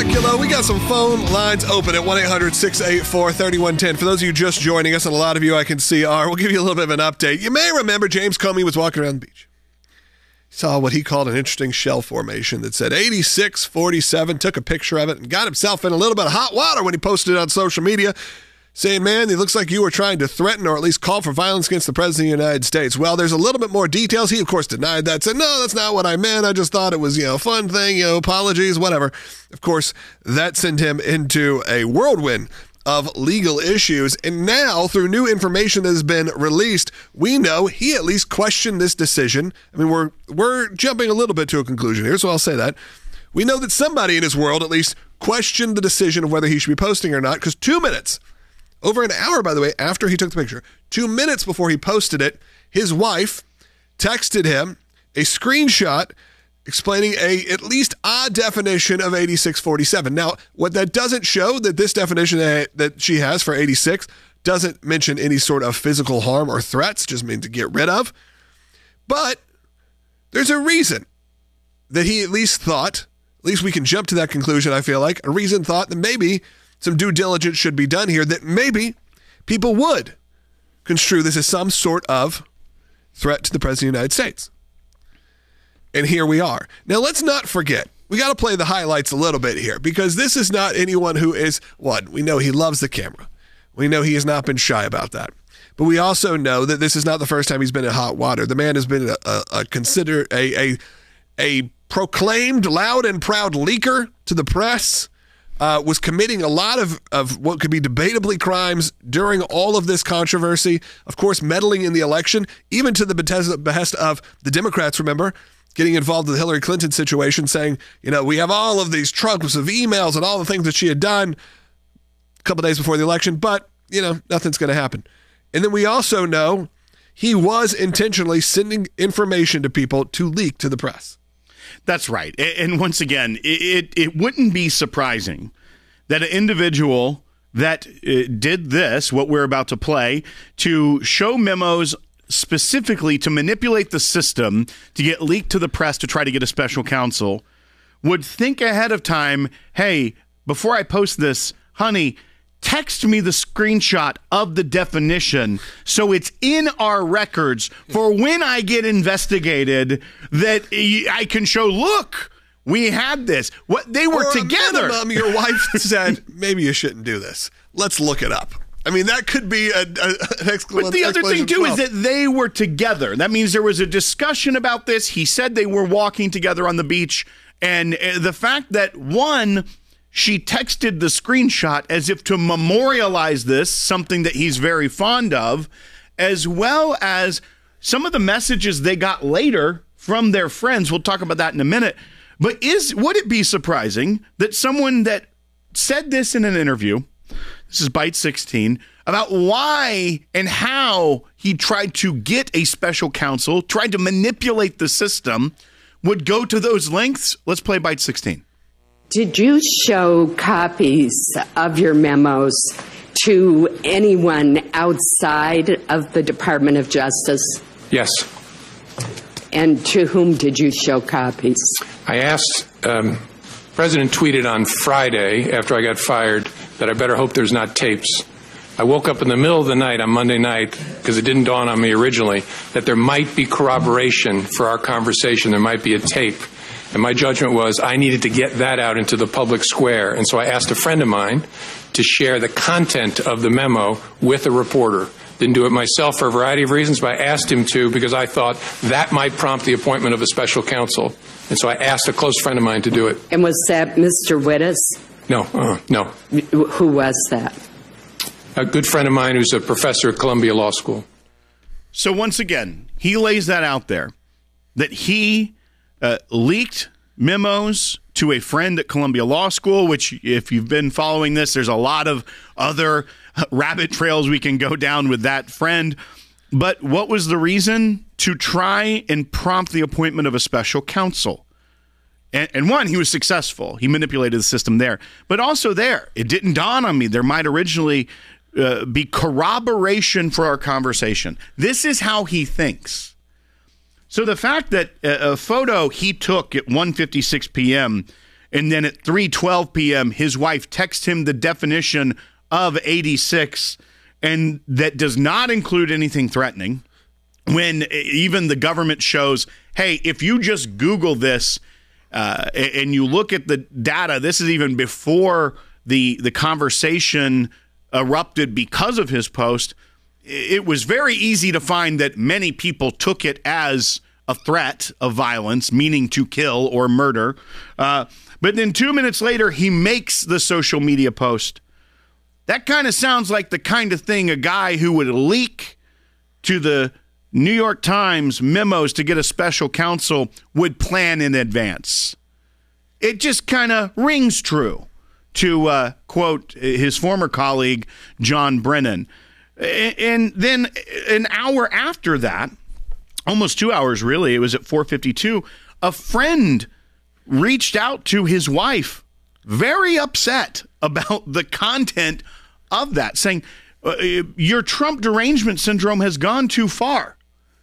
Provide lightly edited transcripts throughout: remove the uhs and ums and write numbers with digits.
Dracula. We got some phone lines open at 1-800-684-3110. For those of you just joining us, and a lot of you I can see are, we'll give you a little bit of an update. You may remember James Comey was walking around the beach. He saw what he called an interesting shell formation that said 8647, took a picture of it, and got himself in a little bit of hot water when he posted it on social media, saying, man, it looks like you were trying to threaten or at least call for violence against the President of the United States. Well, there's a little bit more details. He, of course, denied that, said, no, that's not what I meant. I just thought it was, a fun thing, apologies, whatever. Of course, that sent him into a whirlwind of legal issues. And now, through new information that has been released, we know he at least questioned this decision. I mean, we're jumping a little bit to a conclusion here, so I'll say that. We know that somebody in his world at least questioned the decision of whether he should be posting or not, because 2 minutes, over an hour, by the way, after he took the picture, 2 minutes before he posted it, his wife texted him a screenshot explaining a at least odd definition of 8647. Now, what that doesn't show, that this definition that she has for 86 doesn't mention any sort of physical harm or threats, just mean to get rid of. But there's a reason that he at least we can jump to that conclusion, I feel like, a reason thought that maybe some due diligence should be done here, that maybe people would construe this as some sort of threat to the President of the United States. And here we are. Now, let's not forget, we got to play the highlights a little bit here, because this is not anyone who is, we know he loves the camera. We know he has not been shy about that. But we also know that this is not the first time he's been in hot water. The man has been considered a proclaimed loud and proud leaker to the press, was committing a lot of what could be debatably crimes during all of this controversy. Of course, meddling in the election, even to the behest of the Democrats, remember, getting involved in the Hillary Clinton situation, saying, we have all of these trunks of emails and all the things that she had done a couple days before the election, but, nothing's going to happen. And then we also know he was intentionally sending information to people to leak to the press. That's right. And once again, it wouldn't be surprising that an individual that did this, what we're about to play, to show memos specifically to manipulate the system to get leaked to the press to try to get a special counsel, would think ahead of time, hey, before I post this, honey, text me the screenshot of the definition so it's in our records for when I get investigated that I can show, look, we had this. What they were together. Minimum, your wife said, maybe you shouldn't do this. Let's look it up. I mean, that could be an exclamation. But the other thing, too, is that they were together. That means there was a discussion about this. He said they were walking together on the beach. And the fact that, one, she texted the screenshot as if to memorialize this, something that he's very fond of, as well as some of the messages they got later from their friends. We'll talk about that in a minute. But would it be surprising that someone that said this in an interview, this is Byte 16, about why and how he tried to get a special counsel, tried to manipulate the system, would go to those lengths? Let's play Byte 16. Did you show copies of your memos to anyone outside of the Department of Justice? Yes. And to whom did you show copies? I asked, President tweeted on Friday after I got fired that I better hope there's not tapes. I woke up in the middle of the night on Monday night, because it didn't dawn on me originally, that there might be corroboration for our conversation. There might be a tape. And my judgment was I needed to get that out into the public square. And so I asked a friend of mine to share the content of the memo with a reporter. Didn't do it myself for a variety of reasons, but I asked him to because I thought that might prompt the appointment of a special counsel. And so I asked a close friend of mine to do it. And was that Mr. Wittes? No, no. Who was that? A good friend of mine who's a professor at Columbia Law School. So once again, he lays that out there, that he leaked memos to a friend at Columbia Law School, which if you've been following this, there's a lot of other rabbit trails we can go down with that friend. But what was the reason? To try and prompt the appointment of a special counsel. And one, he was successful. He manipulated the system there. But also there, it didn't dawn on me. There might originally be corroboration for our conversation. This is how he thinks. So the fact that a photo he took at 1:56 p.m. And then at 3:12 p.m., his wife texts him the definition of 86, and that does not include anything threatening. When even the government shows, hey, if you just Google this and you look at the data, this is even before the conversation erupted because of his post. It was very easy to find that many people took it as a threat of violence, meaning to kill or murder. But then 2 minutes later, he makes the social media post. That kind of sounds like the kind of thing a guy who would leak to the New York Times memos to get a special counsel would plan in advance. It just kind of rings true, to quote his former colleague, John Brennan. And then an hour after that, almost 2 hours really, it was at 4:52, a friend reached out to his wife, very upset about the content of that, saying, your Trump derangement syndrome has gone too far.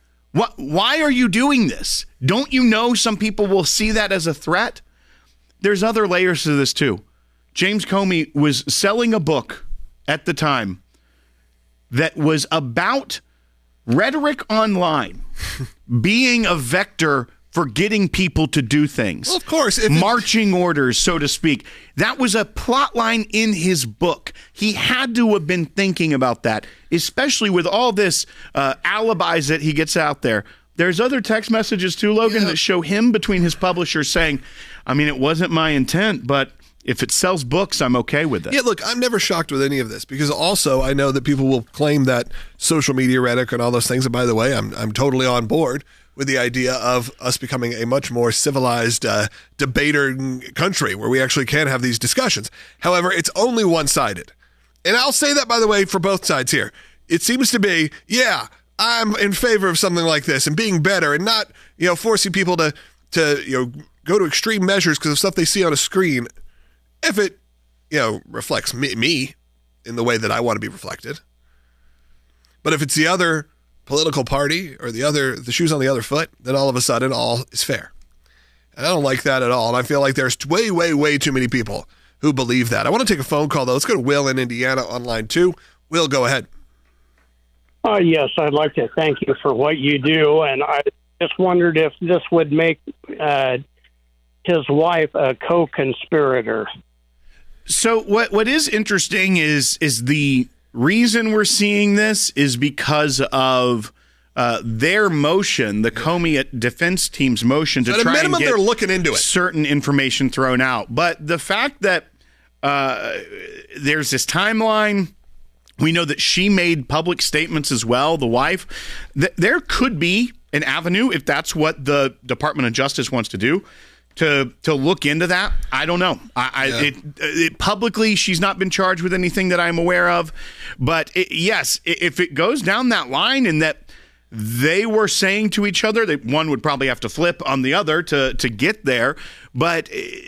Why are you doing this? Don't you know some people will see that as a threat? There's other layers to this too. James Comey was selling a book at the time that was about rhetoric online being a vector for getting people to do things. Well, of course. Marching orders, so to speak. That was a plot line in his book. He had to have been thinking about that, especially with all this alibis that he gets out there. There's other text messages too, Logan, that show him between his publishers saying, I mean, it wasn't my intent, but if it sells books, I'm okay with it. Yeah, look, I'm never shocked with any of this because also I know that people will claim that social media rhetoric and all those things. And by the way, I'm totally on board with the idea of us becoming a much more civilized debater country where we actually can have these discussions. However, it's only one-sided. And I'll say that, by the way, for both sides here. It seems to be, yeah, I'm in favor of something like this and being better and not, forcing people to go to extreme measures because of stuff they see on a screen if it, reflects me in the way that I want to be reflected. But if it's the other political party or the shoes on the other foot, then all of a sudden all is fair. And I don't like that at all. And I feel like there's way, way, way too many people who believe that. I want to take a phone call, though. Let's go to Will in Indiana on line 2. Will, go ahead. Yes, I'd like to thank you for what you do. And I just wondered if this would make his wife a co-conspirator. So what is interesting is the reason we're seeing this is because of their motion, the Comey defense team's motion to try and get they're looking into it. Certain information thrown out. But the fact that there's this timeline, we know that she made public statements as well, the wife, there could be an avenue, if that's what the Department of Justice wants to do, to look into that. I don't know. Publicly, she's not been charged with anything that I'm aware of. But yes, if it goes down that line and that they were saying to each other that one would probably have to flip on the other to get there. But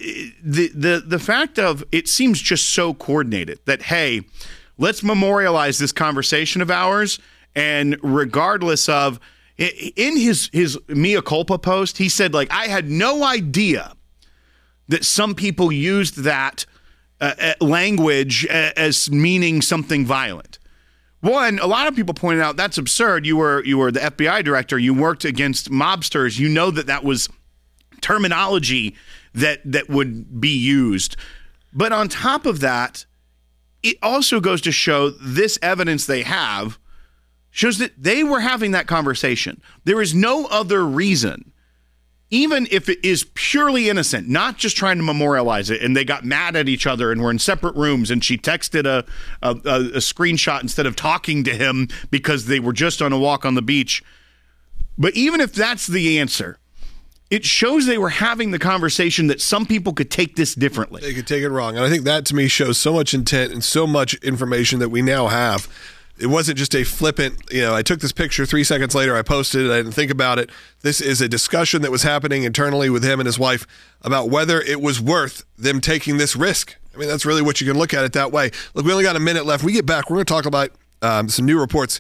the fact of it seems just so coordinated that, hey, let's memorialize this conversation of ours. And regardless of, in his mea culpa post, he said, I had no idea that some people used that language as meaning something violent. One, a lot of people pointed out that's absurd. You were the FBI director. You worked against mobsters. You know that was terminology that would be used. But on top of that, it also goes to show this evidence they have shows that they were having that conversation. There is no other reason, even if it is purely innocent, not just trying to memorialize it, and they got mad at each other and were in separate rooms, and she texted a screenshot instead of talking to him because they were just on a walk on the beach. But even if that's the answer, it shows they were having the conversation that some people could take this differently. They could take it wrong. And I think that, to me, shows so much intent and so much information that we now have. It wasn't just a flippant, I took this picture 3 seconds later, I posted it, I didn't think about it. This is a discussion that was happening internally with him and his wife about whether it was worth them taking this risk. I mean, that's really what you can look at it that way. Look, we only got a minute left. We get back, we're going to talk about some new reports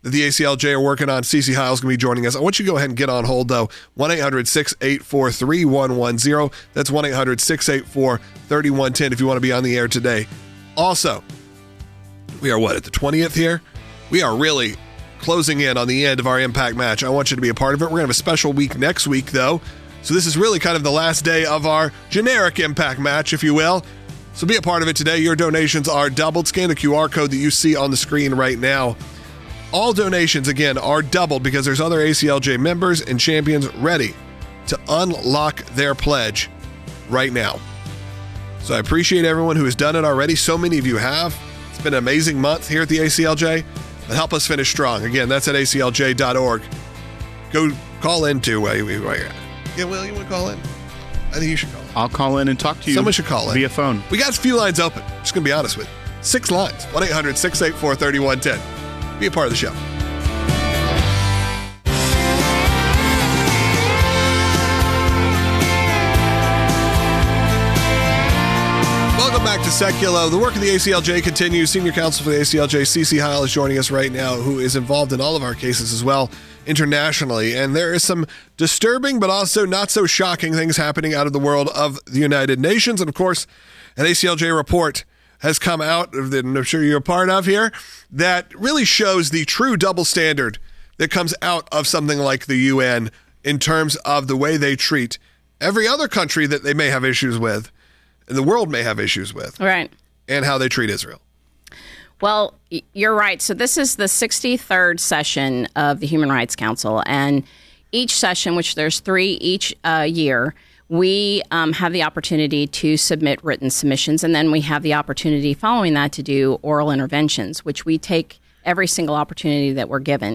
that the ACLJ are working on. Cece Heil's going to be joining us. I want you to go ahead and get on hold, though. 1-800-684-3110. That's 1-800-684-3110 if you want to be on the air today. Also, we are at the 20th here? We are really closing in on the end of our Impact Match. I want you to be a part of it. We're going to have a special week next week, though. So this is really kind of the last day of our generic Impact Match, if you will. So be a part of it today. Your donations are doubled. Scan the QR code that you see on the screen right now. All donations, again, are doubled because there's other ACLJ members and champions ready to unlock their pledge right now. So I appreciate everyone who has done it already. So many of you have. It's been an amazing month here at the ACLJ. And help us finish strong. Again, that's at aclj.org. Go call in too. Yeah, Will, you want to call in? I think you should call in. I'll call in and talk to you. Someone should call in. Via phone. We got a few lines open. Just going to be honest with you. 6 lines. 1-800-684-3110. Be a part of the show. Welcome back to Seculo. The work of the ACLJ continues. Senior counsel for the ACLJ, Cece Heil, is joining us right now, who is involved in all of our cases as well internationally. And there is some disturbing but also not so shocking things happening out of the world of the United Nations. And of course, an ACLJ report has come out that I'm sure you're a part of here that really shows the true double standard that comes out of something like the UN in terms of the way they treat every other country that they may have issues with and the world may have issues with. Right. And how they treat Israel. Well, you're right. So this is the 63rd session of the Human Rights Council. And each session, which there's 3 each year, we have the opportunity to submit written submissions. And then we have the opportunity following that to do oral interventions, which we take every single opportunity that we're given.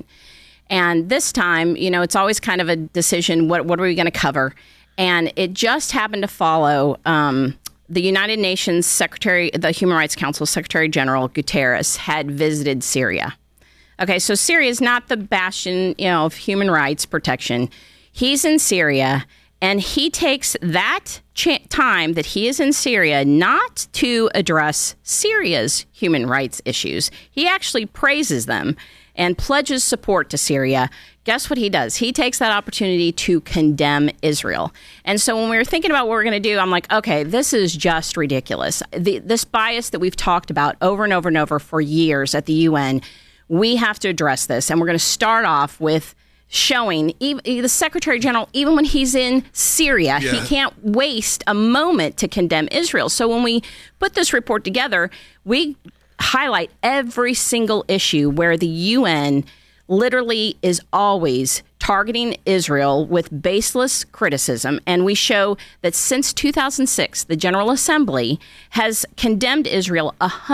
And this time, you know, it's always kind of a decision, what are we going to cover? And it just happened to follow the United Nations Secretary, the Human Rights Council Secretary General Guterres had visited Syria. Okay, so Syria is not the bastion, of human rights protection. He's in Syria, and he takes that time that he is in Syria not to address Syria's human rights issues. He actually praises them and pledges support to Syria. Guess what he does? He takes that opportunity to condemn Israel. And so when we were thinking about what we're going to do, I'm like, okay, this is just ridiculous. This bias that we've talked about over and over and over for years at the UN, we have to address this. And we're going to start off with showing the Secretary General, even when he's in Syria, he can't waste a moment to condemn Israel. So when we put this report together, we highlight every single issue where the UN literally is always targeting Israel with baseless criticism. And we show that since 2006, the General Assembly has condemned Israel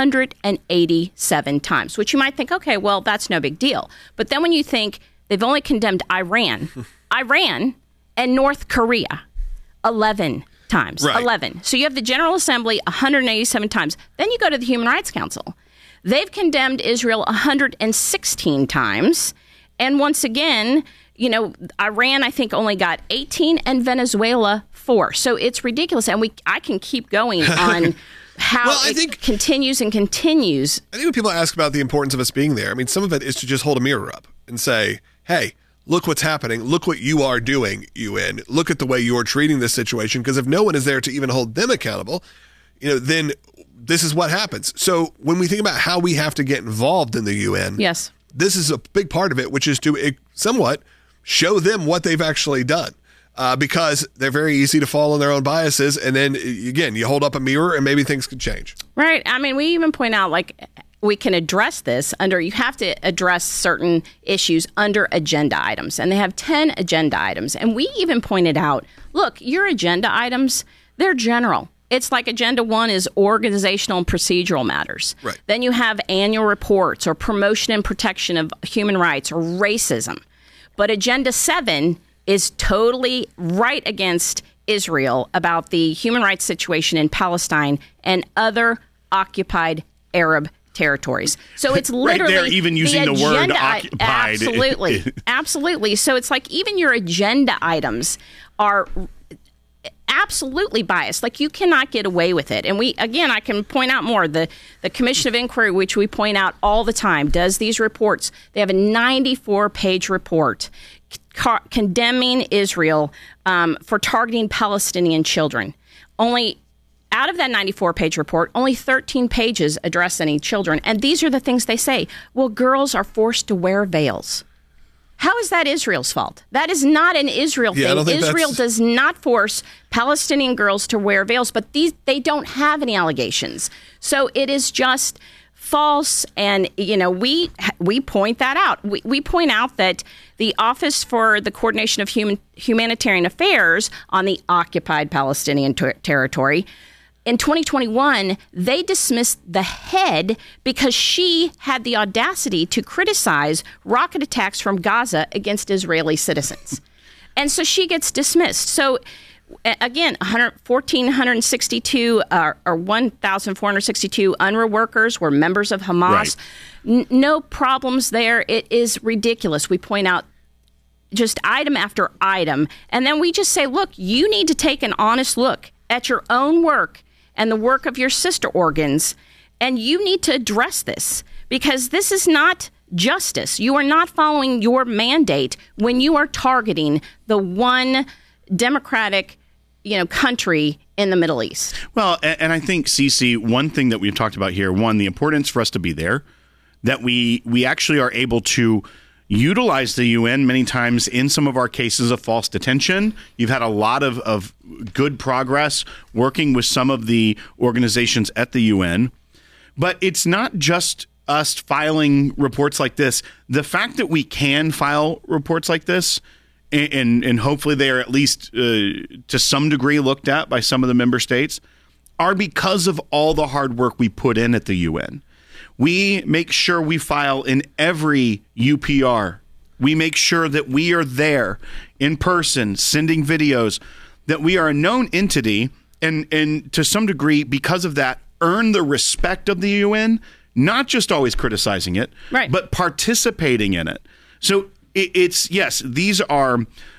187 times, which you might think, okay, well, that's no big deal. But then when you think they've only condemned Iran and North Korea 11 times. Right. 11. So you have the General Assembly 187 times. Then you go to the Human Rights Council. They've condemned Israel 116 times. And once again, Iran, I think, only got 18 and Venezuela 4. So it's ridiculous. And I can keep going on how it continues and continues. I think when people ask about the importance of us being there, I mean, some of it is to just hold a mirror up and say, hey, look what's happening. Look what you are doing, UN. Look at the way you are treating this situation. Because if no one is there to even hold them accountable, then this is what happens. So when we think about how we have to get involved in the UN, yes, this is a big part of it, which is to somewhat show them what they've actually done. Because they're very easy to fall on their own biases. And then, again, you hold up a mirror and maybe things could change. Right. I mean, we even point out, we can address this you have to address certain issues under agenda items. And they have 10 agenda items. And we even pointed out, look, your agenda items, they're general. It's like Agenda 1 is organizational and procedural matters. Right. Then you have annual reports or promotion and protection of human rights or racism. But Agenda 7 is totally right against Israel about the human rights situation in Palestine and other occupied Arab territories. So it's literally they're even using the word occupied. Absolutely. Absolutely. So it's like even your agenda items are absolutely biased. Like, you cannot get away with it. And I can point out more. The Commission of Inquiry, which we point out all the time, does these reports. They have a 94-page report condemning Israel for targeting Palestinian children. Only out of that 94-page report, only 13 pages address any children. And these are the things they say. Well, girls are forced to wear veils. How is that Israel's fault? That is not an Israel thing. Israel does not force Palestinian girls to wear veils, but they don't have any allegations. So it is just false, and we point that out. We point out that the Office for the Coordination of Humanitarian Affairs on the occupied Palestinian territory, in 2021, they dismissed the head because she had the audacity to criticize rocket attacks from Gaza against Israeli citizens. And so she gets dismissed. So again, 1,462 or 1,462 UNRWA workers were members of Hamas. Right. No problems there. It is ridiculous. We point out just item after item. And then we just say, look, you need to take an honest look at your own work and the work of your sister organs, and you need to address this, because this is not justice. You are not following your mandate when you are targeting the one democratic, country in the Middle East. Well, and I think, Cece, one thing that we've talked about here, the importance for us to be there, that we actually are able to utilize the UN many times in some of our cases of false detention. You've had a lot of good progress working with some of the organizations at the UN. But it's not just us filing reports like this. The fact that we can file reports like this, and hopefully they are at least to some degree looked at by some of the member states, are because of all the hard work we put in at the UN. We make sure we file in every UPR. We make sure that we are there in person, sending videos, that we are a known entity, and to some degree, because of that, earn the respect of the UN, not just always criticizing it, right, but participating in it. So it's yes, these are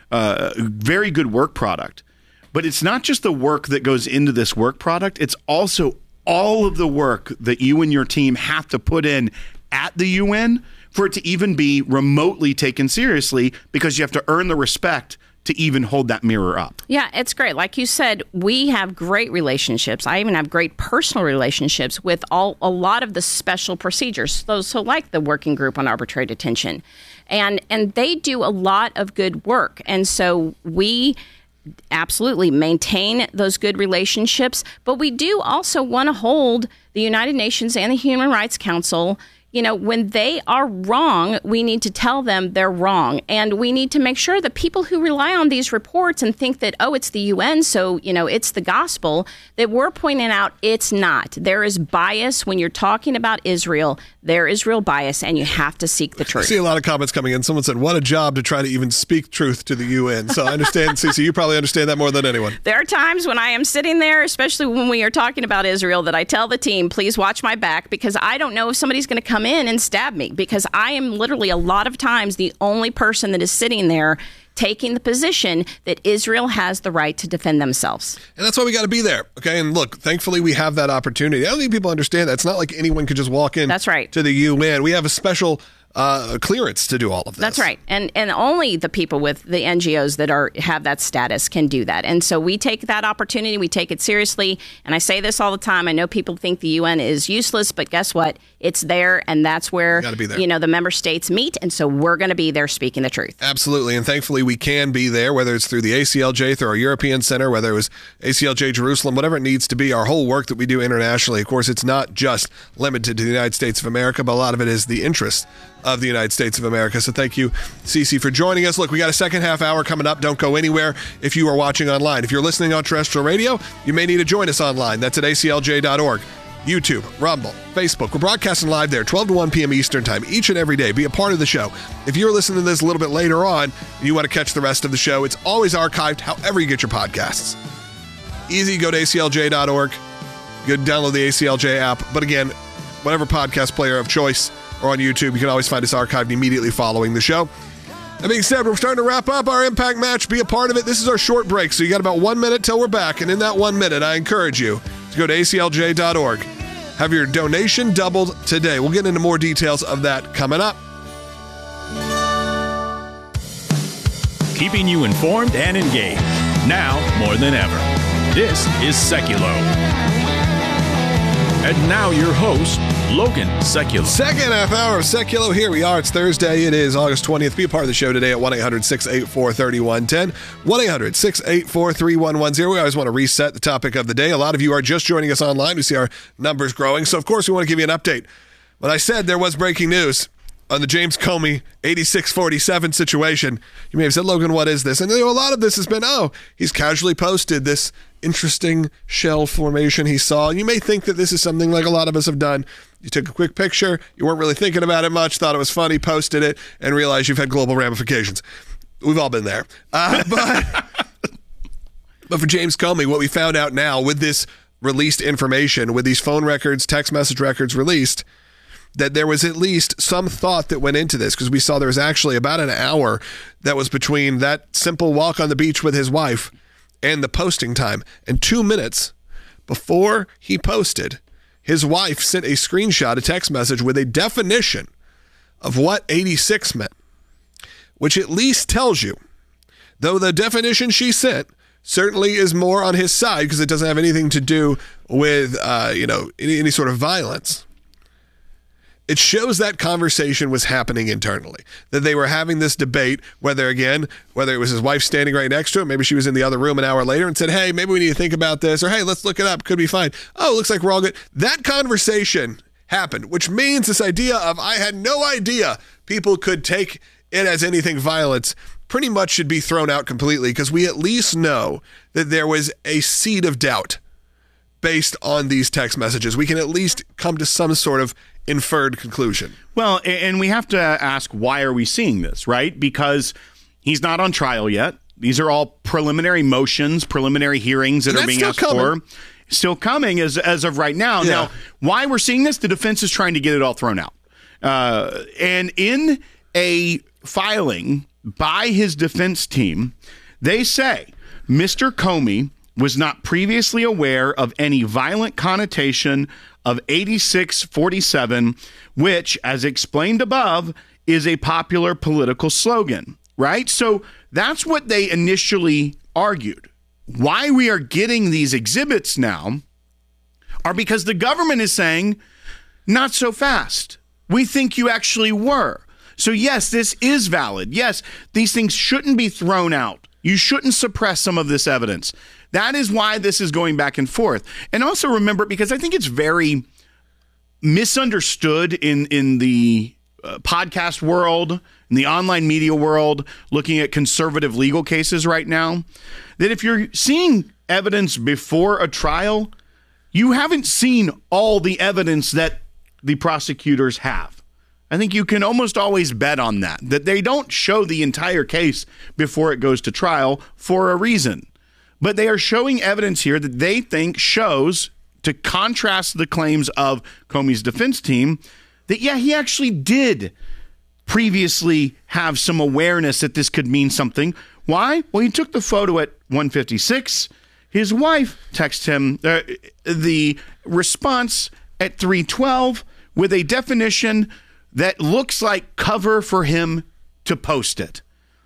very good work product, but it's not just the work that goes into this work product. It's also all of the work that you and your team have to put in at the UN for it to even be remotely taken seriously, because you have to earn the respect to even hold that mirror up. Yeah, it's great. Like you said, we have great relationships. I even have great personal relationships with a lot of the special procedures, those who like the Working Group on Arbitrary Detention. And they do a lot of good work. And so we absolutely maintain those good relationships, but we do also want to hold the United Nations and the Human Rights Council, when they are wrong, we need to tell them they're wrong. And we need to make sure that people who rely on these reports and think that, it's the UN, so, it's the gospel, that we're pointing out it's not. There is bias when you're talking about Israel. There is real bias, and you have to seek the truth. I see a lot of comments coming in. Someone said, what a job to try to even speak truth to the UN. So I understand, Cece, you probably understand that more than anyone. There are times when I am sitting there, especially when we are talking about Israel, that I tell the team, please watch my back, because I don't know if somebody's going to come in and stab me, because I am literally a lot of times the only person that is sitting there taking the position that Israel has the right to defend themselves. And that's why we got to be there. Okay. And look, thankfully we have that opportunity. I don't think people understand that. It's not like anyone could just walk in That's right. to the UN. We have a special clearance to do all of this. That's right. And only the people with the NGOs that have that status can do that. And so we take that opportunity. We take it seriously. And I say this all the time. I know people think the UN is useless, but guess what? It's there, and that's where the member states meet. And so we're going to be there speaking the truth. Absolutely. And thankfully we can be there, whether it's through the ACLJ, through our European Center, whether it was ACLJ Jerusalem, whatever it needs to be, our whole work that we do internationally. Of course, it's not just limited to the United States of America, but a lot of it is the interest of the United States of America. So thank you, Cece, for joining us. Look, we got a second half hour coming up. Don't go anywhere if you are watching online. If you're listening on terrestrial radio, you may need to join us online. That's at aclj.org. YouTube, Rumble, Facebook. We're broadcasting live there, 12 to 1 p.m. Eastern Time, each and every day. Be a part of the show. If you're listening to this a little bit later on and you want to catch the rest of the show, it's always archived however you get your podcasts. Easy, go to aclj.org. You can download the ACLJ app. But again, whatever podcast player of choice or on YouTube, you can always find us archived immediately following the show. That being said, we're starting to wrap up our Impact Match. Be a part of it. This is our short break, so you got about 1 minute till we're back. And in that 1 minute, I encourage you to go to aclj.org. Have your donation doubled today. We'll get into more details of that coming up. Keeping you informed and engaged. Now more than ever. This is Seculo. And now your host, Logan Sekulow. Second half hour of Sekulow. Here we are. It's Thursday. It is August 20th. Be a part of the show today at 1-800-684-3110. 1-800-684-3110. We always want to reset the topic of the day. A lot of you are just joining us online. We see our numbers growing. So, of course, we want to give you an update. When I said there was breaking news on the James Comey 8647 situation, you may have said, Logan, what is this? And a lot of this has been, he's casually posted this interesting shell formation he saw. And you may think that this is something like a lot of us have done. You took a quick picture, you weren't really thinking about it much, thought it was funny, posted it, and realized you've had global ramifications. We've all been there. But for James Comey, what we found out now with this released information, with these phone records, text message records released, that there was at least some thought that went into this, because we saw there was actually about an hour that was between that simple walk on the beach with his wife and the posting time. And 2 minutes before he posted, his wife sent a screenshot, a text message with a definition of what 86 meant, which at least tells you, though the definition she sent certainly is more on his side because it doesn't have anything to do with, any sort of violence. It shows that conversation was happening internally, that they were having this debate, whether it was his wife standing right next to him, maybe she was in the other room an hour later and said, hey, maybe we need to think about this, or hey, let's look it up, could be fine. Oh, looks like we're all good. That conversation happened, which means this idea of, I had no idea people could take it as anything violent, pretty much should be thrown out completely, because we at least know that there was a seed of doubt based on these text messages. We can at least come to some sort of inferred conclusion. Well, and we have to ask, why are we seeing this, right? Because he's not on trial yet. These are all preliminary motions, preliminary hearings that are being asked for. Still coming as of right now. Yeah. Now, why we're seeing this, the defense is trying to get it all thrown out. And in a filing by his defense team, they say Mr. Comey was not previously aware of any violent connotation of 8647, which, as explained above, is a popular political slogan, right? So that's what they initially argued. Why we are getting these exhibits now are because the government is saying, not so fast. We think you actually were. So yes, this is valid. Yes, these things shouldn't be thrown out. You shouldn't suppress some of this evidence. That is why this is going back and forth. And also remember, because I think it's very misunderstood in the podcast world, in the online media world, looking at conservative legal cases right now, that if you're seeing evidence before a trial, you haven't seen all the evidence that the prosecutors have. I think you can almost always bet on that they don't show the entire case before it goes to trial for a reason. But they are showing evidence here that they think shows, to contrast the claims of Comey's defense team, that, yeah, he actually did previously have some awareness that this could mean something. Why? Well, he took the photo at 1:56. His wife texted him the response at 3:12 with a definition that looks like cover for him to post it.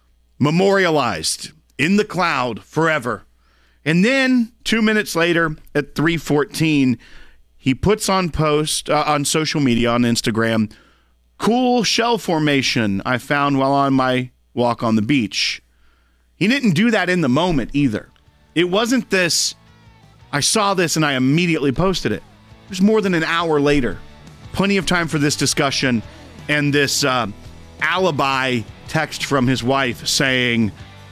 Memorialized in the cloud forever. And then 2 minutes later at 3:14, he puts on post on social media, on Instagram, cool shell formation I found while on my walk on the beach. He didn't do that in the moment either. It wasn't this, I saw this and I immediately posted it. It was more than an hour later. Plenty of time for this discussion and this alibi text from his wife saying,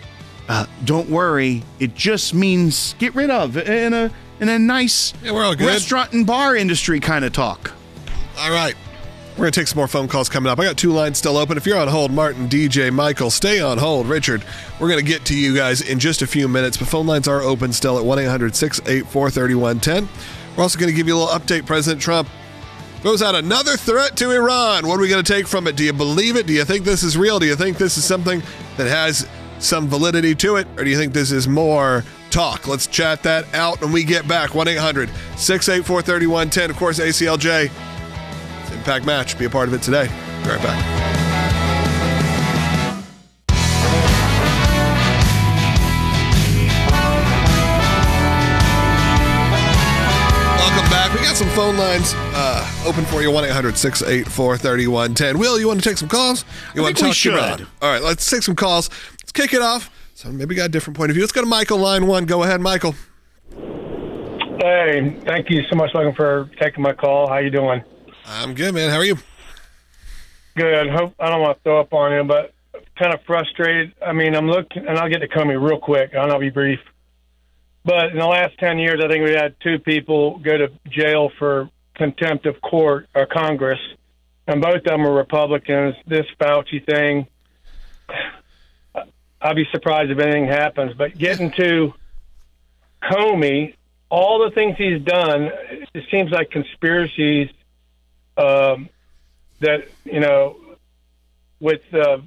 don't worry, it just means get rid of in a nice we're all good. Restaurant and bar industry kind of talk. All right. We're going to take some more phone calls coming up. I got 2 lines still open. If you're on hold, Martin, DJ, Michael, stay on hold. Richard, we're going to get to you guys in just a few minutes, but phone lines are open still at 1-800-684-3110. We're also going to give you a little update. President Trump throws out another threat to Iran. What are we going to take from it? Do you believe it? Do you think this is real? Do you think this is something that has some validity to it? Or do you think this is more talk? Let's chat that out when we get back. 1-800-684-3110. Of course, ACLJ. It's Impact Match. Be a part of it today. Be right back. We got some phone lines open for you. 1-800-684-3110. Will, you want to take some calls? You want to talk to Ron? All right, let's take some calls. Let's kick it off. So maybe got a different point of view. Let's go to Michael, line 1. Go ahead, Michael. Hey, thank you so much, Logan, for taking my call. How you doing? I'm good, man. How are you? Good. I don't want to throw up on you, but kind of frustrated. I mean, I'm looking, and I'll get to Comey real quick. I'll be brief. But in the last 10 years, I think we had 2 people go to jail for contempt of court or Congress, and both of them were Republicans. This Fauci thing, I'd be surprised if anything happens. But getting to Comey, all the things he's done, it seems like conspiracies that, with,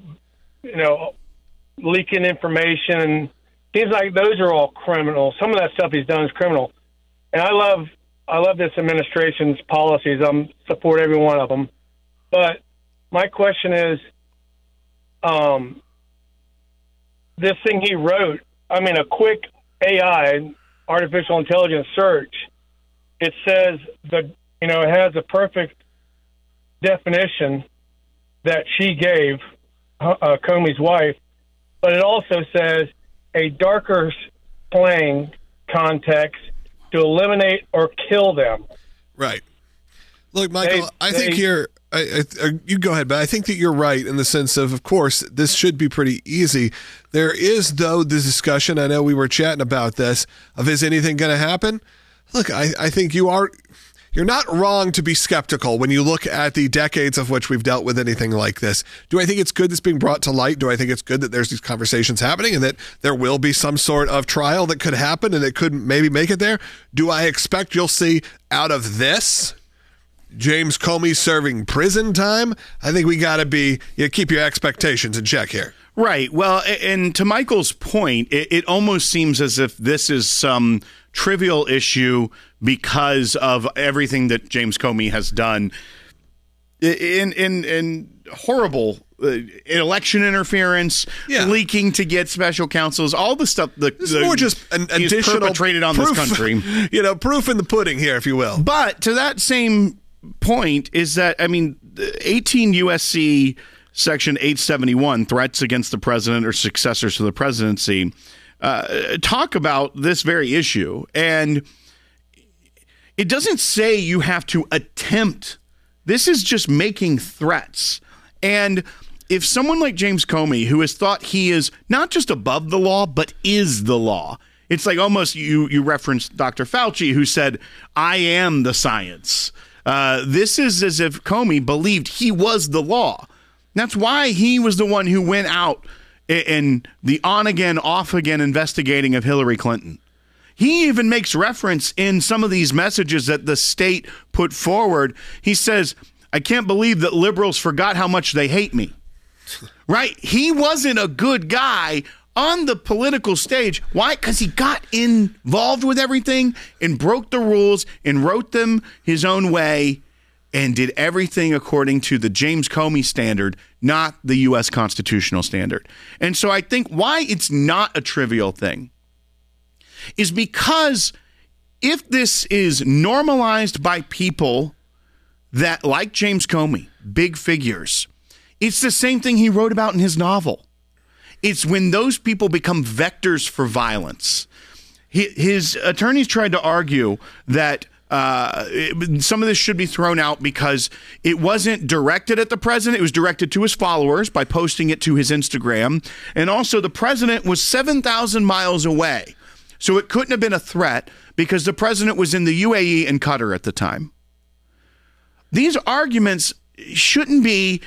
leaking information. Seems like those are all criminal. Some of that stuff he's done is criminal. And I love this administration's policies. I support every one of them. But my question is, this thing he wrote, a quick AI, artificial intelligence search, it says that, it has a perfect definition that she gave Comey's wife, but it also says a darker slang context to eliminate or kill them. Right. Look, Michael, I think you go ahead, but I think that you're right in the sense of course, this should be pretty easy. There is, though, the discussion, I know we were chatting about this, of is anything going to happen? Look, I think you're not wrong to be skeptical when you look at the decades of which we've dealt with anything like this. Do I think it's good that's being brought to light? Do I think it's good that there's these conversations happening and that there will be some sort of trial that could happen and it could maybe make it there? Do I expect you'll see out of this James Comey serving prison time? I think we got to keep your expectations in check here. Right. Well, and to Michael's point, it almost seems as if this is some trivial issue because of everything that James Comey has done in horrible election interference, leaking to get special counsels, all the stuff that is more just an additional perpetrated on proof, this country. Proof in the pudding here, if you will. But to that same point is that, 18 USC Section 871, threats against the president or successors to the presidency, talk about this very issue. And it doesn't say you have to attempt. This is just making threats. And if someone like James Comey, who has thought he is not just above the law, but is the law, it's like almost you referenced Dr. Fauci, who said, I am the science. This is as if Comey believed he was the law. That's why he was the one who went out in the on-again, off-again investigating of Hillary Clinton. He even makes reference in some of these messages that the state put forward. He says, I can't believe that liberals forgot how much they hate me. Right? He wasn't a good guy on the political stage. Why? Because he got involved with everything and broke the rules and wrote them his own way and did everything according to the James Comey standard, not the U.S. constitutional standard. And so I think why it's not a trivial thing is because if this is normalized by people that, like James Comey, big figures, it's the same thing he wrote about in his novel. It's when those people become vectors for violence. His attorneys tried to argue that some of this should be thrown out because it wasn't directed at the president. It was directed to his followers by posting it to his Instagram. And also the president was 7,000 miles away. So it couldn't have been a threat because the president was in the UAE and Qatar at the time. These arguments shouldn't be,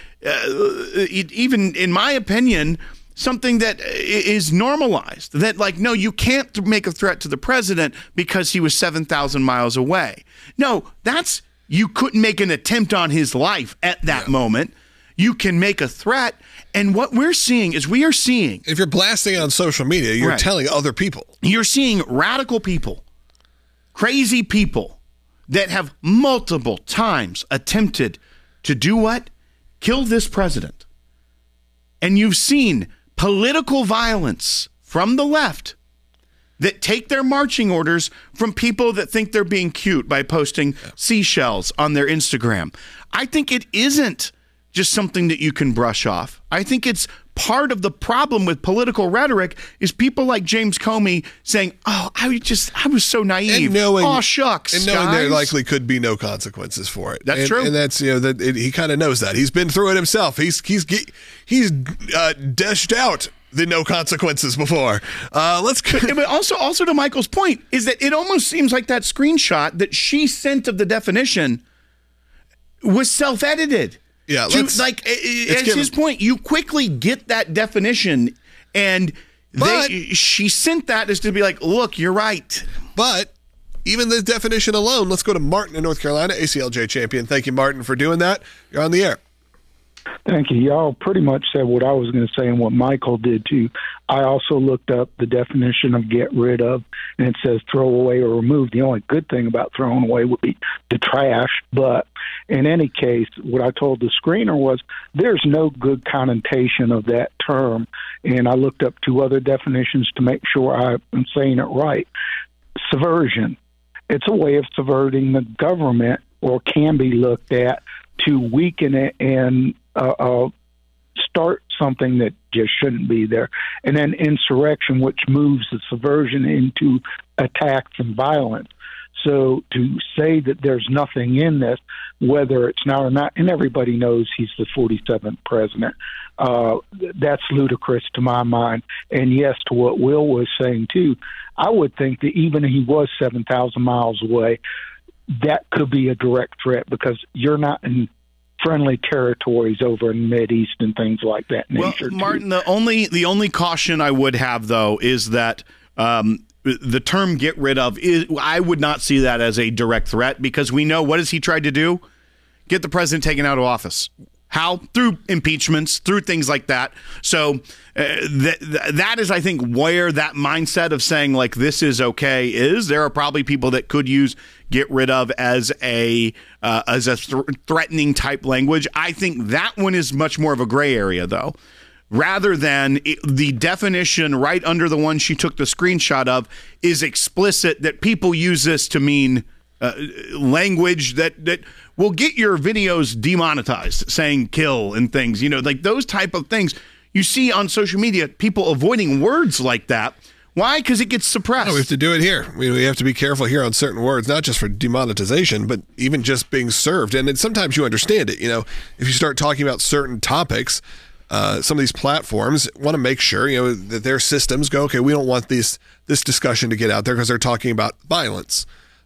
even in my opinion, something that is normalized. That no, you can't make a threat to the president because he was 7,000 miles away. No, that's you couldn't make an attempt on his life at that moment. You can make a threat. And what we're seeing is if you're blasting on social media, you're telling other people. You're seeing radical people, crazy people that have multiple times attempted to do what? Kill this president. And you've seen political violence from the left that take their marching orders from people that think they're being cute by posting seashells on their Instagram. I think it isn't just something that you can brush off. I think it's part of the problem with political rhetoric is people like James Comey saying, I was so naive. And knowing, oh, shucks, and knowing guys. there likely could be no consequences for it. That's true. And that's, he kind of knows that. He's been through it himself. He's dished out the no consequences before. But also to Michael's point is that it almost seems like that screenshot that she sent of the definition was self-edited. Yeah, as his point, you quickly get that definition, and she sent that as to be like, look, you're right. But even the definition alone, let's go to Martin in North Carolina, ACLJ champion. Thank you, Martin, for doing that. You're on the air. Thank you. Y'all pretty much said what I was going to say and what Michael did too. I also looked up the definition of get rid of, and it says throw away or remove. The only good thing about throwing away would be the trash. But in any case, what I told the screener was there's no good connotation of that term. And I looked up 2 other definitions to make sure I'm saying it right. Subversion. It's a way of subverting the government, or can be looked at to weaken it and start something that just shouldn't be there. And then insurrection, which moves the subversion into attacks and violence. So to say that there's nothing in this, whether it's now or not, and everybody knows he's the 47th president, that's ludicrous to my mind. And yes, to what Will was saying too, I would think that even if he was 7,000 miles away, that could be a direct threat because you're not in friendly territories over in the Mideast and things like that nature. Well, Martin, the only caution I would have, though, is that the term get rid of, I would not see that as a direct threat because we know what has he tried to do? Get the president taken out of office. How? Through impeachments, through things like that. So that is, I think, where that mindset of saying, like, this is okay is. There are probably people that could use get rid of as a threatening type language. I think that one is much more of a gray area, though. Rather than the definition right under the one she took the screenshot of is explicit that people use this to mean language that will get your videos demonetized, saying kill and things, like those type of things. You see on social media, people avoiding words like that. Why? Because it gets suppressed. No, we have to do it here. We have to be careful here on certain words, not just for demonetization, but even just being served. And sometimes you understand it. If you start talking about certain topics, some of these platforms want to make sure, that their systems go, okay, we don't want this discussion to get out there because they're talking about violence.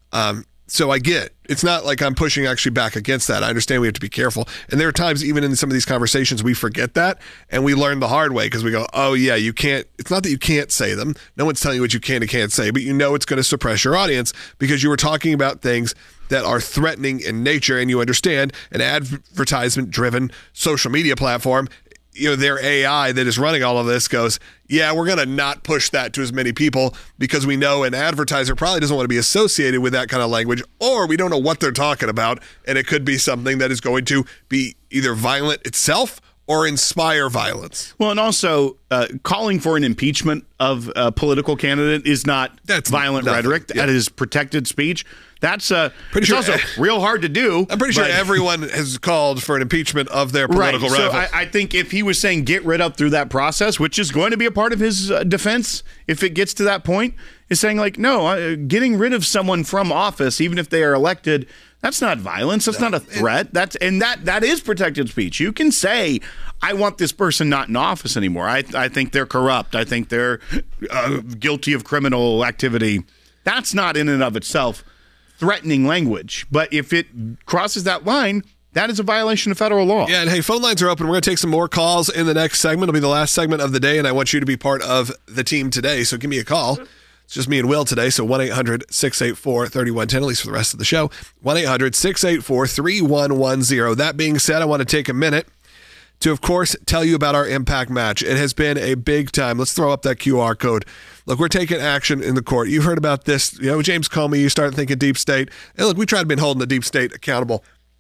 So I get it's not like I'm pushing actually back against that. I understand we have to be careful. And there are times even in some of these conversations we forget that and we learn the hard way because we go, oh yeah, you can't. It's not that you can't say them. No one's telling you what you can and can't say, but it's going to suppress your audience because you were talking about things that are threatening in nature, and you understand an advertisement-driven social media platform, their AI that is running all of this goes, yeah, we're going to not push that to as many people because we know an advertiser probably doesn't want to be associated with that kind of language, or we don't know what they're talking about, and it could be something that is going to be either violent itself or inspire violence. Well, and also calling for an impeachment of a political candidate is not violent rhetoric. Yeah. That is protected speech. That's it's also real hard to do. I'm pretty sure everyone has called for an impeachment of their political rival. So I think if he was saying get rid of through that process, which is going to be a part of his defense if it gets to that point, is saying like, no, getting rid of someone from office, even if they are elected, that's not violence. That's not a threat. That is protected speech. You can say, I want this person not in office anymore. I think they're corrupt. I think they're guilty of criminal activity. That's not in and of itself threatening language. But if it crosses that line, that is a violation of federal law. Yeah, and hey, phone lines are open. We're going to take some more calls in the next segment. It'll be the last segment of the day, and I want you to be part of the team today. So give me a call. It's just me and Will today, so 1-800-684-3110, at least for the rest of the show. 1-800-684-3110. That being said, I want to take a minute to, of course, tell you about our Impact match. It has been a big time. Let's throw up that QR code. Look, we're taking action in the court. You've heard about this. You know, James Comey, you start thinking deep state. And look, we tried to be holding the deep state accountable.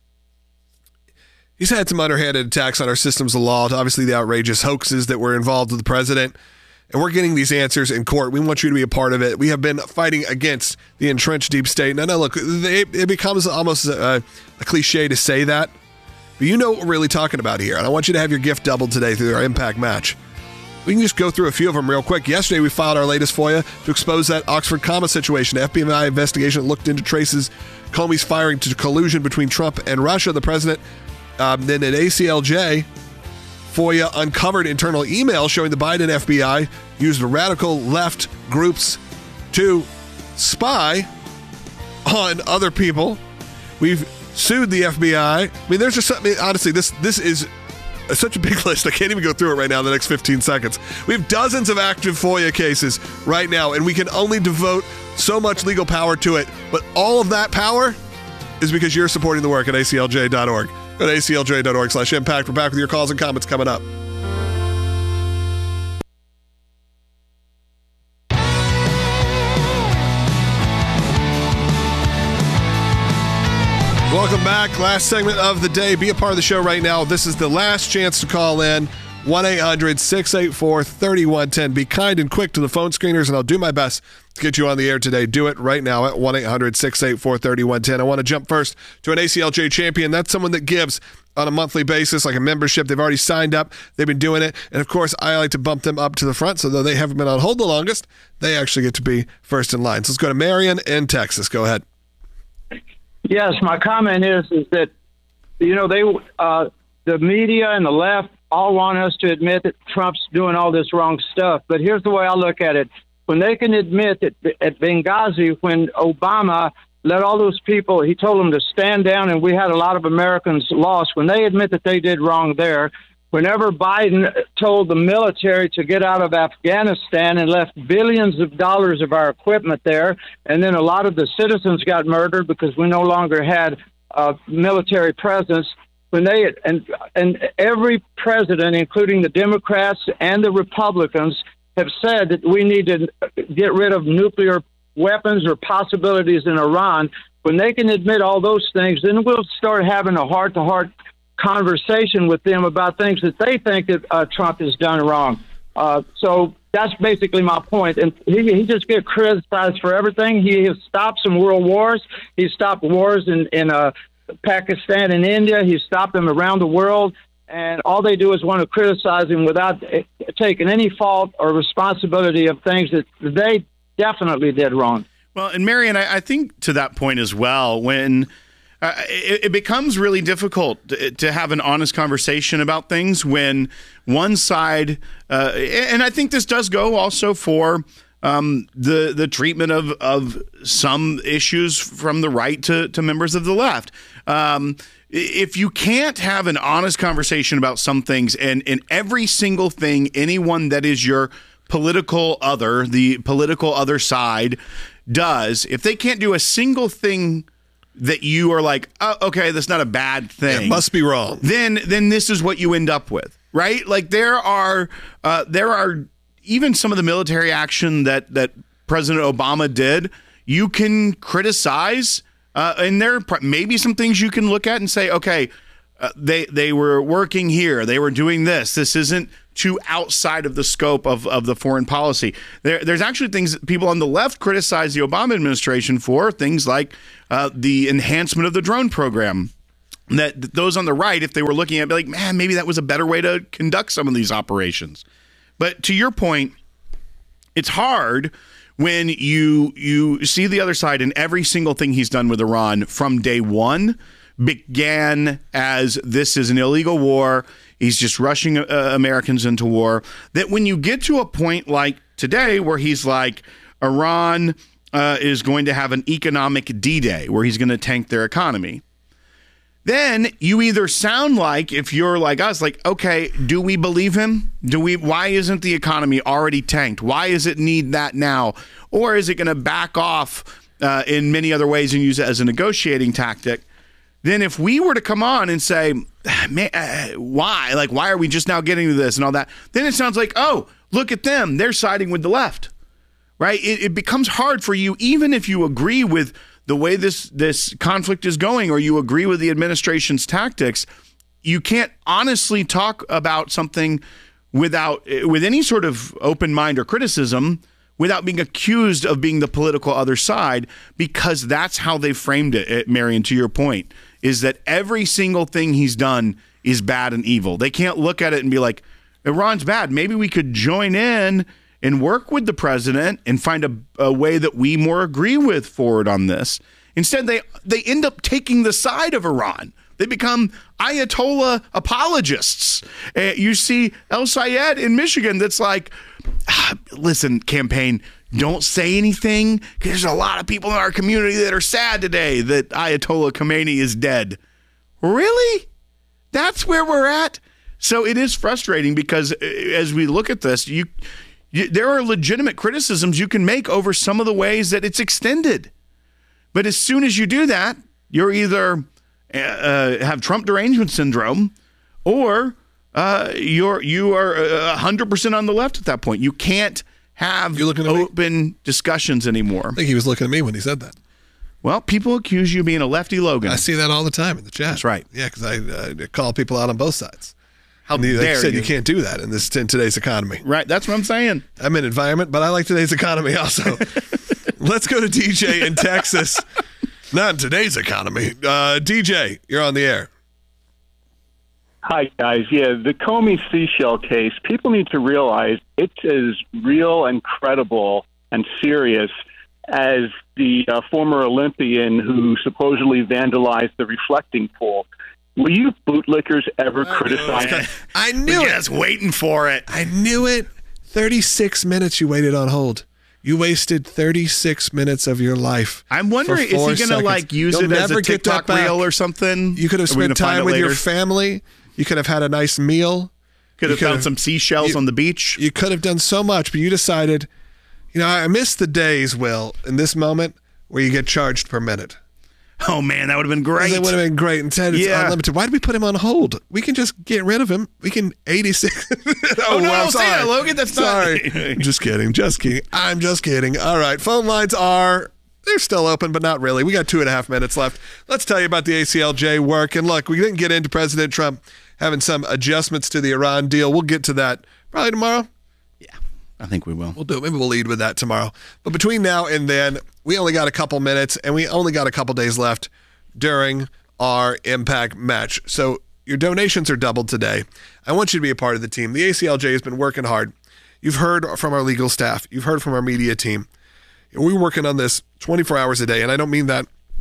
He's had some underhanded attacks on our systems of law, obviously the outrageous hoaxes that were involved with the president. And we're getting these answers in court. We want you to be a part of it. We have been fighting against the entrenched deep state. Now, look, it becomes almost a cliche to say that. But you know what we're really talking about here. And I want you to have your gift doubled today through our Impact match. We can just go through a few of them real quick. Yesterday, we filed our latest FOIA to expose that Oxford comma situation. The FBI investigation looked into traces Comey's firing to collusion between Trump and Russia. The president, then at ACLJ, FOIA uncovered internal emails showing the Biden FBI used radical left groups to spy on other people. We've sued the FBI. I mean, there's just something, honestly, this is such a big list. I can't even go through it right now in the next 15 seconds. We have dozens of active FOIA cases right now, and we can only devote so much legal power to it. But all of that power is because you're supporting the work at aclj.org. Go to aclj.org/impact. We're back with your calls and comments coming up. Welcome back. Last segment of the day. Be a part of the show right now. This is the last chance to call in. 1-800-684-3110. Be kind and quick to the phone screeners, and I'll do my best to get you on the air today. Do it right now at 1-800-684-3110. I want to jump first to an ACLJ champion. That's someone that gives on a monthly basis, like a membership. They've already signed up. They've been doing it. And, of course, I like to bump them up to the front, so though they haven't been on hold the longest, they actually get to be first in line. So let's go to Marion in Texas. Go ahead. Yes, my comment is that, you know, the media and the left all want us to admit that Trump's doing all this wrong stuff. But here's the way I look at it. When they can admit that at Benghazi, when Obama let all those people, he told them to stand down, and we had a lot of Americans lost. When they admit that they did wrong there, whenever Biden told the military to get out of Afghanistan and left billions of dollars of our equipment there, and then a lot of the citizens got murdered because we no longer had military presence, when they and every president, including the Democrats and the Republicans, have said that we need to get rid of nuclear weapons or possibilities in Iran. When they can admit all those things, then we'll start having a heart-to-heart conversation with them about things that they think that Trump has done wrong. So that's basically my point. And he just gets criticized for everything. He has stopped some world wars. He stopped wars in Pakistan and India. He stopped them around the world. And all they do is want to criticize him without taking any fault or responsibility of things that they definitely did wrong. Well, and Marion, I think to that point as well, when it becomes really difficult to have an honest conversation about things when one side, and I think this does go also for the treatment of some issues from the right to members of the left. If you can't have an honest conversation about some things, and every single thing anyone that is your political other, the political other side, does, if they can't do a single thing that you are like, oh, okay, that's not a bad thing, it must be wrong, then this is what you end up with, right? Like there are even some of the military action that President Obama did, you can criticize, and there may be some things you can look at and say, okay, they were working here, they were doing this. This isn't too outside of the scope of the foreign policy. There's actually things that people on the left criticize the Obama administration for, things like the enhancement of the drone program. That those on the right, if they were looking at it, be like, man, maybe that was a better way to conduct some of these operations. But to your point, it's hard when you see the other side, and every single thing he's done with Iran from day one began as this is an illegal war. He's just rushing Americans into war. That when you get to a point like today where he's like, Iran is going to have an economic D-Day where he's going to tank their economy, then you either sound like, if you're like us, like, okay, do we believe him? Why isn't the economy already tanked? Why does it need that now? Or is it going to back off in many other ways and use it as a negotiating tactic? Then if we were to come on and say, man, why? Like, why are we just now getting to this and all that? Then it sounds like, oh, look at them. They're siding with the left, right? It becomes hard for you, even if you agree with the way this conflict is going, or you agree with the administration's tactics. You can't honestly talk about something with any sort of open mind or criticism without being accused of being the political other side, because that's how they framed it, Marion, to your point, is that every single thing he's done is bad and evil. They can't look at it and be like, Iran's bad. Maybe we could join in and work with the president and find a way that we more agree with forward on this. Instead, they end up taking the side of Iran. They become Ayatollah apologists. You see El Sayed in Michigan that's like, listen, campaign, don't say anything, because there's a lot of people in our community that are sad today that Ayatollah Khomeini is dead. Really? That's where we're at? So it is frustrating, because as we look at this, there are legitimate criticisms you can make over some of the ways that it's extended. But as soon as you do that, you're either have Trump derangement syndrome, or you are 100% on the left at that point. You can't have open discussions anymore. I think he was looking at me when he said that. Well, people accuse you of being a lefty, Logan. I see that all the time in the chat. That's right. Yeah, because I call people out on both sides. How dare you? Said you can't do that in today's economy. Right, that's what I'm saying. I'm in environment, but I like today's economy also. Let's go to DJ in Texas. Not in today's economy. DJ, you're on the air. Hi, guys. Yeah, the Comey seashell case, people need to realize it's as real and credible and serious as the former Olympian who supposedly vandalized the reflecting pool. Will you bootlickers ever criticize? I knew it. Just waiting for it. I knew it. 36 minutes you waited on hold. You wasted 36 minutes of your life. I'm wondering, is he going to like use it as a TikTok reel or something? You could have spent time with your family. You could have had a nice meal. Could have found some seashells on the beach. You could have done so much, but you decided, I miss the days, Will, in this moment where you get charged per minute. Oh, man, that would have been great. That would have been great. Instead, it's unlimited. Why did we put him on hold? We can just get rid of him. We can 86. Oh, no, I'm sorry. Say that, Logan. That's sorry. Just kidding. I'm just kidding. All right. Phone lines they're still open, but not really. We got 2.5 minutes left. Let's tell you about the ACLJ work. And look, we didn't get into President Trump having some adjustments to the Iran deal. We'll get to that probably tomorrow. Yeah, I think we will. We'll do it. Maybe we'll lead with that tomorrow. But between now and then, we only got a couple minutes, and we only got a couple days left during our Impact match. So your donations are doubled today. I want you to be a part of the team. The ACLJ has been working hard. You've heard from our legal staff. You've heard from our media team. We're working on this 24 hours a day, and I don't mean that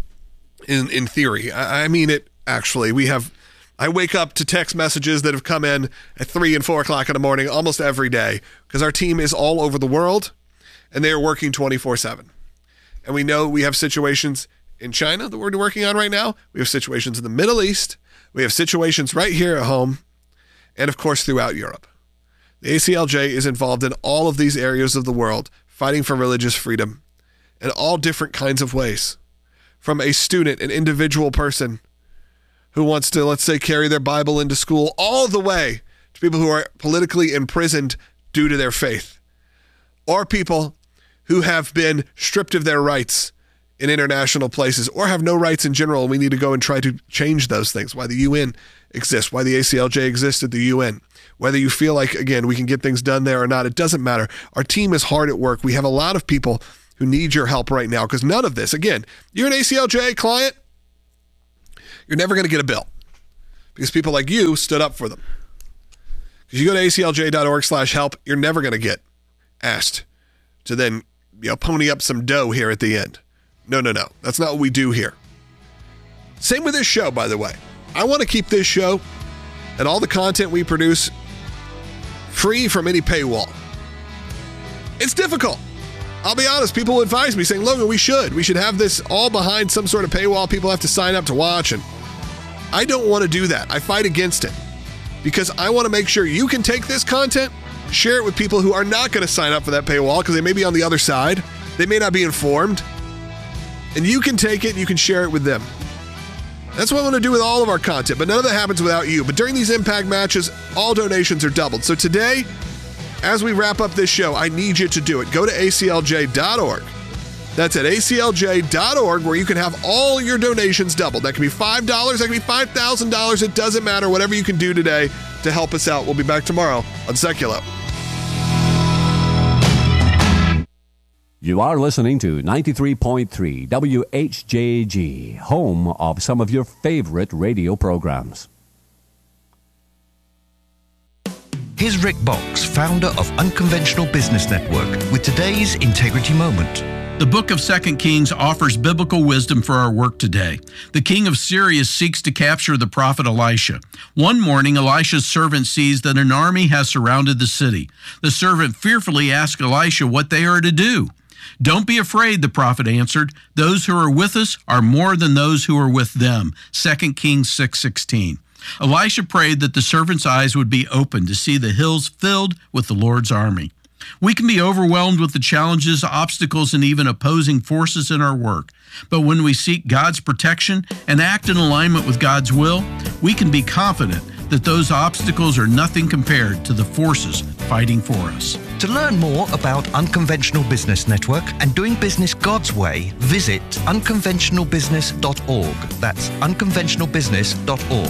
in theory. I mean it actually. I wake up to text messages that have come in at 3 and 4 o'clock in the morning almost every day, because our team is all over the world, and they are working 24/7. And we know we have situations in China that we're working on right now. We have situations in the Middle East. We have situations right here at home, and of course throughout Europe. The ACLJ is involved in all of these areas of the world, fighting for religious freedom in all different kinds of ways. From a student, an individual person who wants to, let's say, carry their Bible into school, all the way to people who are politically imprisoned due to their faith, or people who have been stripped of their rights in international places, or have no rights in general, and we need to go and try to change those things. Why the UN exists, why the ACLJ exists at the UN. Whether you feel like, again, we can get things done there or not, it doesn't matter. Our team is hard at work. We have a lot of people who need your help right now, because none of this, again, you're an ACLJ client, you're never going to get a bill, because people like you stood up for them. Because you go to aclj.org/help, you're never going to get asked to then pony up some dough here at the end. No. That's not what we do here. Same with this show, by the way. I want to keep this show and all the content we produce free from any paywall. It's difficult. I'll be honest, people advise me saying, Logan, we should have this all behind some sort of paywall. People have to sign up to watch, and I don't want to do that. I fight against it because I want to make sure you can take this content, share it with people who are not going to sign up for that paywall because they may be on the other side. They may not be informed. And you can take it and you can share it with them. That's what I want to do with all of our content, but none of that happens without you. But during these Impact matches, all donations are doubled. So today, as we wrap up this show, I need you to do it. Go to aclj.org. That's at aclj.org, where you can have all your donations doubled. That can be $5, that can be $5,000. It doesn't matter. Whatever you can do today to help us out. We'll be back tomorrow on Seculo. You are listening to 93.3 WHJG, home of some of your favorite radio programs. Here's Rick Box, founder of Unconventional Business Network, with today's Integrity Moment. The book of 2 Kings offers biblical wisdom for our work today. The king of Syria seeks to capture the prophet Elisha. One morning, Elisha's servant sees that an army has surrounded the city. The servant fearfully asks Elisha what they are to do. "Don't be afraid," the prophet answered. "Those who are with us are more than those who are with them." 2 Kings 6:16. Elisha prayed that the servant's eyes would be open to see the hills filled with the Lord's army. We can be overwhelmed with the challenges, obstacles, and even opposing forces in our work. But when we seek God's protection and act in alignment with God's will, we can be confident that those obstacles are nothing compared to the forces fighting for us. To learn more about Unconventional Business Network and doing business God's way, visit unconventionalbusiness.org. That's unconventionalbusiness.org.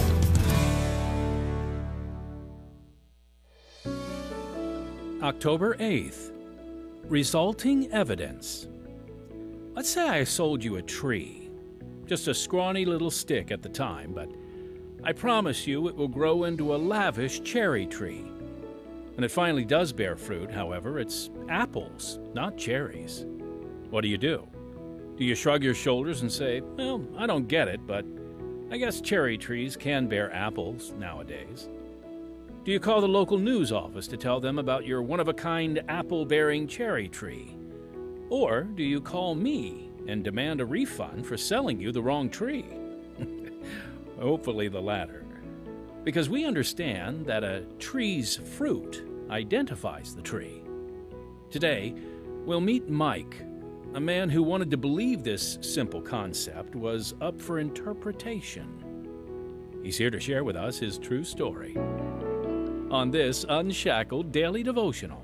October 8th, resulting evidence. Let's say I sold you a tree, just a scrawny little stick at the time, but I promise you it will grow into a lavish cherry tree. When it finally does bear fruit, however, it's apples, not cherries. What do? Do you shrug your shoulders and say, "Well, I don't get it, but I guess cherry trees can bear apples nowadays"? Do you call the local news office to tell them about your one-of-a-kind apple-bearing cherry tree? Or do you call me and demand a refund for selling you the wrong tree? Hopefully the latter. Because we understand that a tree's fruit identifies the tree. Today, we'll meet Mike, a man who wanted to believe this simple concept was up for interpretation. He's here to share with us his true story on this Unshackled Daily Devotional.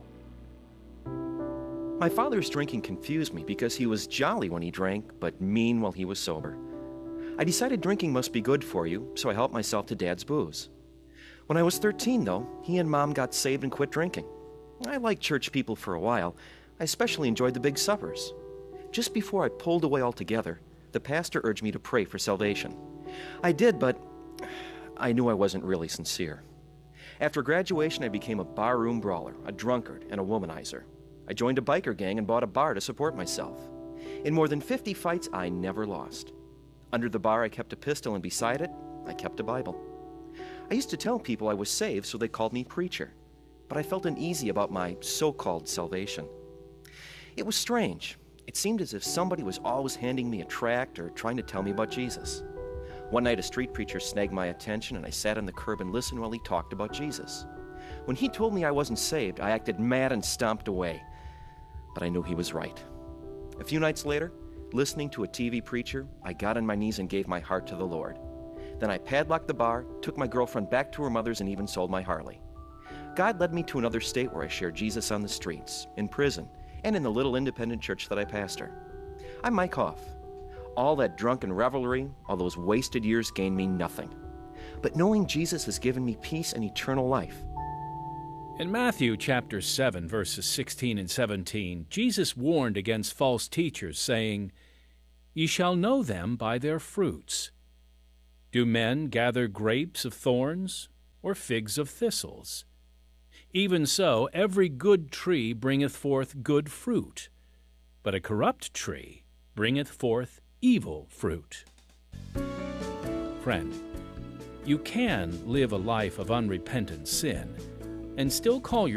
My father's drinking confused me because he was jolly when he drank, but mean while he was sober. I decided drinking must be good for you, so I helped myself to Dad's booze. When I was 13, though, he and Mom got saved and quit drinking. I liked church people for a while. I especially enjoyed the big suppers. Just before I pulled away altogether, the pastor urged me to pray for salvation. I did, but I knew I wasn't really sincere. After graduation, I became a barroom brawler, a drunkard, and a womanizer. I joined a biker gang and bought a bar to support myself. In more than 50 fights, I never lost. Under the bar, I kept a pistol, and beside it, I kept a Bible. I used to tell people I was saved, so they called me preacher. But I felt uneasy about my so-called salvation. It was strange. It seemed as if somebody was always handing me a tract or trying to tell me about Jesus. One night, a street preacher snagged my attention, and I sat on the curb and listened while he talked about Jesus. When he told me I wasn't saved, I acted mad and stomped away. But I knew he was right. A few nights later, listening to a TV preacher, I got on my knees and gave my heart to the Lord. Then I padlocked the bar, took my girlfriend back to her mother's, and even sold my Harley. God led me to another state where I shared Jesus on the streets, in prison, and in the little independent church that I pastor. I'm Mike Hoff. All that drunken revelry, all those wasted years gained me nothing. But knowing Jesus has given me peace and eternal life. In Matthew chapter 7, verses 16 and 17, Jesus warned against false teachers, saying, "Ye shall know them by their fruits. Do men gather grapes of thorns, or figs of thistles? Even so, every good tree bringeth forth good fruit, but a corrupt tree bringeth forth evil fruit." Friend, you can live a life of unrepentant sin and still call